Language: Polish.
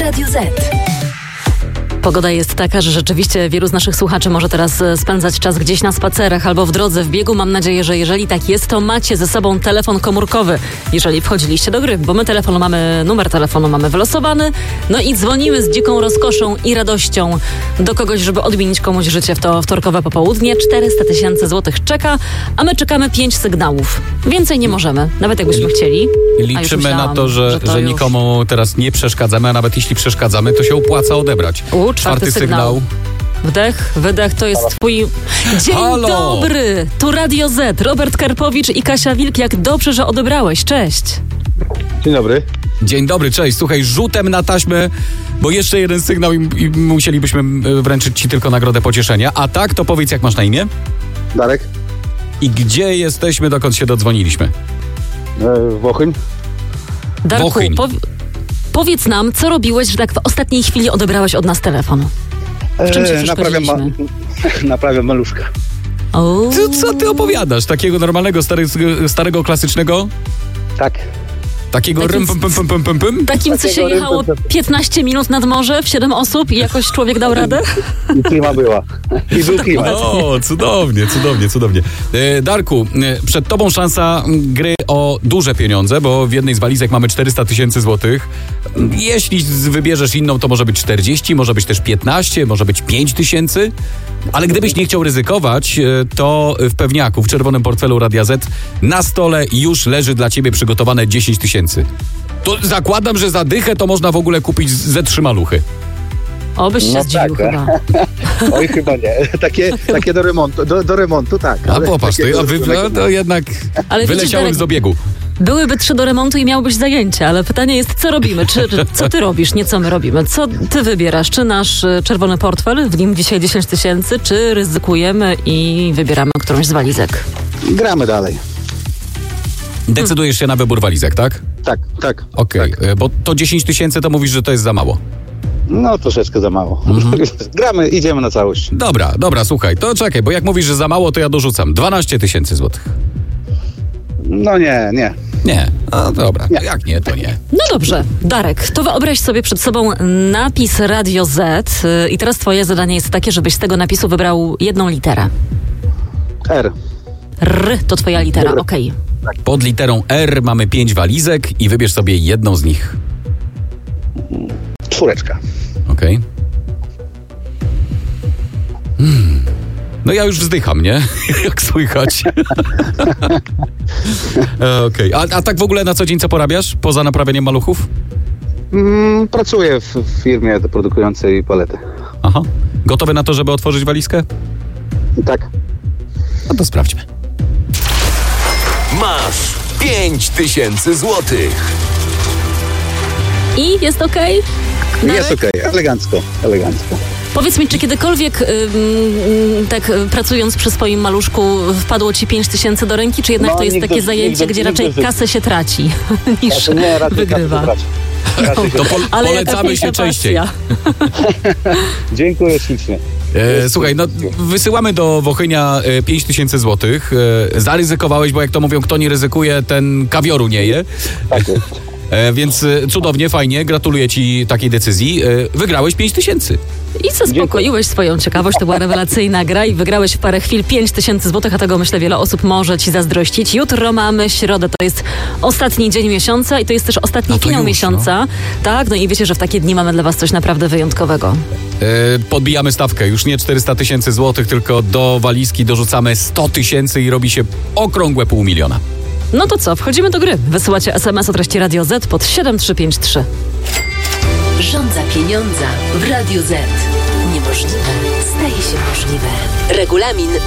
Radio Z. Pogoda jest taka, że rzeczywiście wielu z naszych słuchaczy może teraz spędzać czas gdzieś na spacerach albo w drodze, w biegu. Mam nadzieję, że jeżeli tak jest, to macie ze sobą telefon komórkowy, jeżeli wchodziliście do gry, bo my numer telefonu mamy wylosowany, no i dzwonimy z dziką rozkoszą i radością do kogoś, żeby odmienić komuś życie w to wtorkowe popołudnie. 400 000 złotych czeka, a my czekamy 5 sygnałów. Więcej nie możemy, nawet jakbyśmy chcieli. Liczymy na to, że nikomu teraz nie przeszkadzamy, a nawet jeśli przeszkadzamy, to się opłaca odebrać. Czwarty sygnał. Wdech, wydech, to jest twój... Dzień Halo! dobry! Tu Radio Z, Robert Karpowicz i Kasia Wilk. Jak dobrze, że odebrałeś. Cześć. Dzień dobry. Dzień dobry, cześć. Słuchaj, rzutem na taśmę, bo jeszcze jeden sygnał i musielibyśmy wręczyć ci tylko nagrodę pocieszenia. A tak, to powiedz, jak masz na imię? Darek. I gdzie jesteśmy, dokąd się dodzwoniliśmy? Wochyn. Darku, Wochyn. Powiedz nam, co robiłeś, że tak w ostatniej chwili odebrałeś od nas telefon? W czym się przeszkodziliśmy? Naprawiam maluszka. Co ty opowiadasz? Takiego normalnego, starego, klasycznego? Tak. Takiego Takim, co się jechało 15 minut nad morze w 7 osób i jakoś człowiek dał radę? I klima była. I był klimat. O, cudownie. Darku, przed tobą szansa gry o duże pieniądze, bo w jednej z walizek mamy 400 000 złotych. Jeśli wybierzesz inną, to może być 40, może być też 15, może być 5 000. Ale gdybyś nie chciał ryzykować, to w pewniaku, w czerwonym portfelu Radia Z na stole już leży dla ciebie przygotowane 10 000. To zakładam, że za dychę to można w ogóle kupić ze 3 maluchy. Obyś się zdziwił tak, chyba. Oj, chyba nie. Takie do remontu, tak. A popatrz, to jednak wyleciałem z obiegu. Byłyby 3 do remontu i miałbyś zajęcie, ale pytanie jest, co robimy? Co ty robisz, nie co my robimy? Co ty wybierasz? Czy nasz czerwony portfel, w nim dzisiaj 10 000, czy ryzykujemy i wybieramy którąś z walizek? Gramy dalej. Decydujesz się na wybór walizek, tak? Tak. Okej, bo to 10 000 to mówisz, że to jest za mało. No, troszeczkę za mało. Gramy, idziemy na całość. Dobra, słuchaj, to czekaj, bo jak mówisz, że za mało, to ja dorzucam 12 000 złotych. No nie. Nie, no dobra, nie. Jak nie, to nie. No dobrze, Darek, to wyobraź sobie przed sobą napis Radio Z i teraz twoje zadanie jest takie, żebyś z tego napisu wybrał jedną literę. R. R to twoja litera, okej. Pod literą R mamy 5 walizek i wybierz sobie jedną z nich. 4. Okej. No ja już wzdycham, nie? Jak słychać. Okej. A tak w ogóle na co dzień co porabiasz? Poza naprawianiem maluchów? Pracuję w firmie produkującej palety. Aha. Gotowy na to, żeby otworzyć walizkę? Tak. No to sprawdźmy. Masz 5 000 złotych. I jest okej? Jest okej. Elegancko. Powiedz mi, czy kiedykolwiek tak pracując przy swoim maluszku wpadło ci 5 000 do ręki, czy jednak to jest takie zajęcie, gdzie raczej kasę się traci niż wygrywa? Ale polecamy się częściej. Dziękuję ślicznie. Słuchaj, no wysyłamy do Wochynia 5 000 złotych. Zaryzykowałeś, bo jak to mówią, kto nie ryzykuje, ten kawioru nie je. Tak jest. Więc cudownie, fajnie, gratuluję ci takiej decyzji. Wygrałeś 5 000. I zaspokoiłeś swoją ciekawość, to była rewelacyjna gra i wygrałeś w parę chwil 5 000 złotych, a tego myślę wiele osób może ci zazdrościć. Jutro mamy środę, to jest ostatni dzień miesiąca i to jest też ostatni finał miesiąca. Tak, no i wiecie, że w takie dni mamy dla was coś naprawdę wyjątkowego. Podbijamy stawkę, już nie 400 000 złotych, tylko do walizki dorzucamy 100 000 i robi się okrągłe 500 000. No to co, wchodzimy do gry. Wysyłacie SMS o treści Radio Z pod 7353. Rządza pieniądza w Radio Z. Niemożliwe staje się możliwe. Regulamin